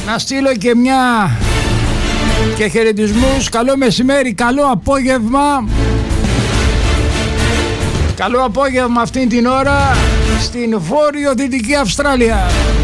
Να στείλω και μια και χαιρετισμούς. Καλό μεσημέρι, καλό απόγευμα. Καλό απόγευμα αυτήν την ώρα στην Βόρειο-Δυτική Αυστραλία.